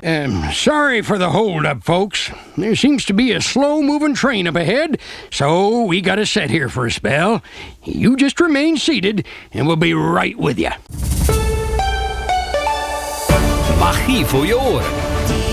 Sorry for the hold-up, folks. There seems to be a slow-moving train up ahead, so we gotta sit here for a spell. You just remain seated, and we'll be right with you. Magie voor je oren.